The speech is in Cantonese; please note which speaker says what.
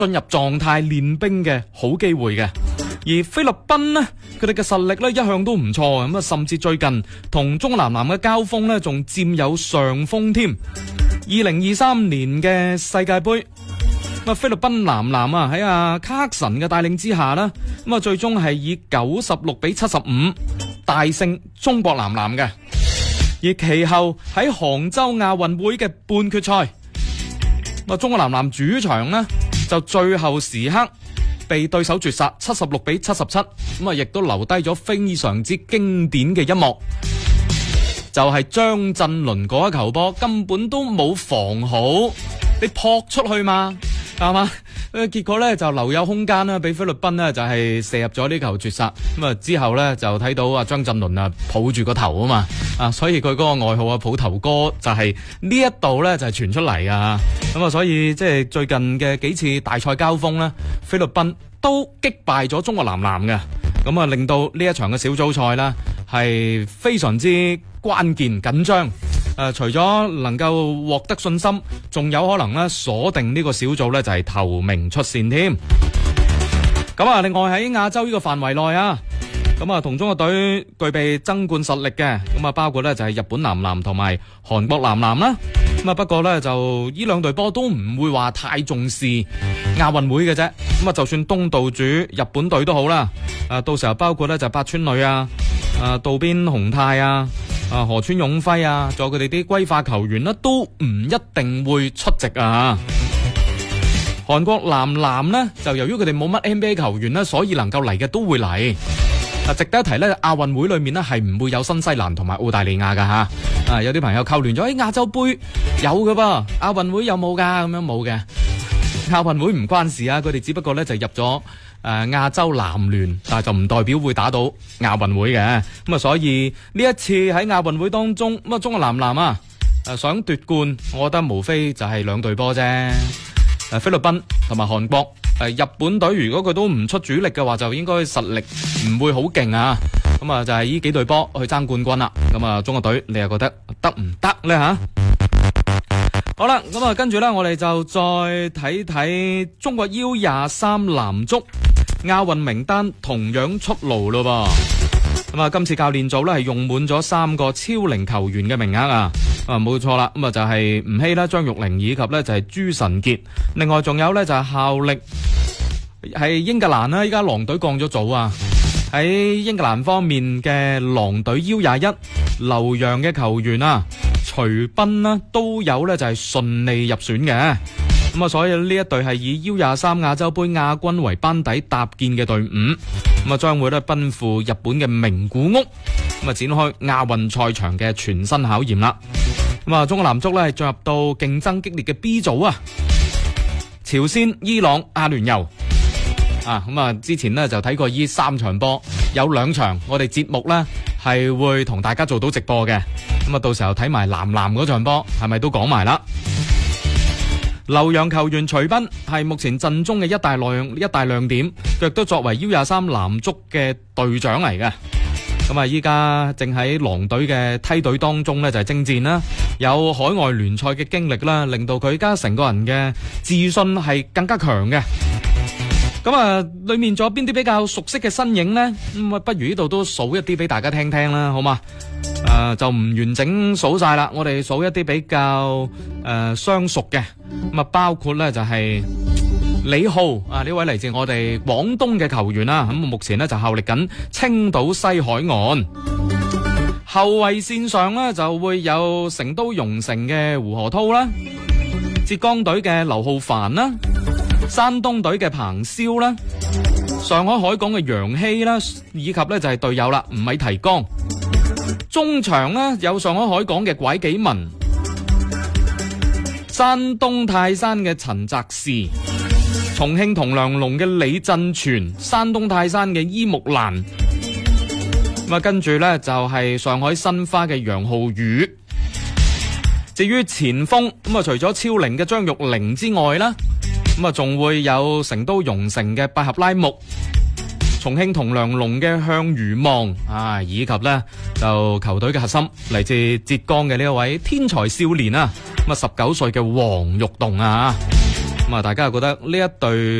Speaker 1: 進入狀態練兵嘅好機會嘅。而菲律賓呢，佢哋嘅實力呢一向都唔錯，咁啊甚至最近同中國男籃嘅交鋒呢仲佔有上風添。2023年嘅世界盃，菲律賓男籃啊喺阿卡克神嘅帶領之下呢，咁啊最終係以96-75大勝中國男籃嘅。而其後喺杭州亞運會嘅半決賽，中國男籃主場呢就最後時刻被對手絕殺76-77，咁啊亦都留低咗非常之經典嘅一幕，就係張鎮麟嗰一球波根本都冇防好，你撲出去嘛，係嘛？結果咧就留有空間啦，俾菲律賓呢就係射入咗呢球絕殺。咁啊之後咧就睇到啊張鎮麟啊抱住個頭啊嘛，所以佢嗰個外號啊抱頭哥就係呢一度咧就係傳出嚟啊。咁啊所以即係最近嘅幾次大賽交鋒咧，菲律賓都擊敗咗中國男籃嘅。咁啊令到呢一場嘅小組賽啦係非常之關鍵緊張。除咗能夠獲得信心，仲有可能咧鎖定呢個小組咧就係頭名出線添。咁啊，另外喺亞洲呢個範圍內啊，咁啊同中國隊具備爭冠實力嘅，咁啊包括咧就係日本男籃同埋韓國男籃啦。咁啊不過咧就呢兩隊波都唔會話太重視亞運會嘅啫。咁啊就算東道主日本隊都好啦，到時候包括咧就八村壘啊、渡邊雄太啊、河村勇輝啊，仲有佢哋啲歸化球員呢，都唔一定會出席啊。韓國男籃呢，就由於佢哋冇乜 NBA 球員呢，所以能夠嚟嘅都會嚟。值得一提呢，亞運會裏面呢係唔會有新西蘭同埋澳大利亞噶吓。有啲朋友扣亂咗，亞洲杯有噶噃，亞運會有冇噶？咁樣冇嘅。亞運會唔關事啊，佢哋只不過呢就入咗亞洲籃聯，但係就唔代表會打到亞運會嘅。咁啊，所以呢一次喺亞運會當中，咁啊中國男籃啊想奪冠，我覺得無非就係兩隊波啫。菲律賓同埋韓國。日本隊如果佢都唔出主力嘅話，就應該實力唔會好勁啊。咁啊就係呢幾隊波去爭冠軍啦。咁啊中國隊你又覺得得唔得呢吓？好啦，咁啊跟住呢，我哋就再睇睇中國 U23男足亞運名單同樣出爐咯噃。咁啊今次教練組呢係用滿咗3個超齡球員嘅名額啊。冇錯啦，咁啊就係吳曦啦、張玉寧以及呢就係朱晨傑，另外仲有呢就係效力係英格蘭啦，依家狼隊降咗組啊。喺英格蘭方面嘅狼隊 U21 留洋嘅球員啊，徐斌啦都有呢就係順利入選嘅。咁啊所以呢一隊係以 U23 亞洲盃亞軍為班底搭建嘅隊伍，咁啊將會呢奔赴日本嘅名古屋，咁啊展開亞運賽場嘅全新考驗啦。咁啊中國男足呢係進入到競爭激烈嘅 B 組啊，朝鮮、伊朗、阿聯酋啊。咁啊之前呢就睇過呢3場波，有2場我哋節目呢係會同大家做到直播嘅。咁啊到時候睇埋男籃嗰場波係咪都講埋啦。留洋球員徐斌係目前陣中嘅一大亮點，亦都作為 U23 男足嘅隊長嚟嘅。咁啊依家正喺狼隊嘅梯隊當中呢就係征戰啦，有海外聯賽嘅經歷啦，令到佢而家成個人嘅自信係更加強嘅。咁啊裏面仲有邊啲比較熟悉嘅身影呢？咁啊不如呢度都數一啲俾大家聽聽啦，好嘛？就唔完整數晒啦，我哋數一啲比較相熟嘅。咁啊包括呢就係李浩啊，呢位嚟自我哋廣東嘅球員啦，咁目前呢就效力緊青島西海岸。後衛線上呢就會有成都蓉城嘅胡河濤啦，浙江隊嘅劉浩凡啦，山東隊嘅彭霄啦，上海海港嘅楊希啦，以及呢就係隊友啦吳米提江。中場呢有上海海港嘅拐紀文，山東泰山嘅陳澤仕，重慶同梁龍嘅李振全，山東泰山嘅伊木蘭。咁啊跟住呢就係上海申花嘅楊浩宇。至於前鋒，咁啊除咗超齡嘅張玉寧之外啦，咁啊仲會有成都蓉城嘅拜合拉木，重慶同梁龍嘅向如望啊，以及呢就球隊嘅核心嚟自浙江嘅呢一位天才少年啊，咁啊19歲嘅黃玉棟啊。咁咁啊，大家又覺得呢一隊